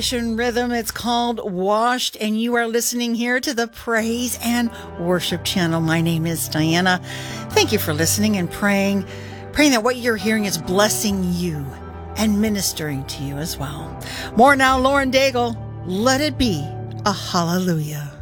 Rhythm. It's called Washed, and you are listening here to the Praise and Worship channel. My name is Diana. Thank you for listening and praying that what you're hearing is blessing you and ministering to you as well. More now, Lauren Daigle. Let it be a hallelujah.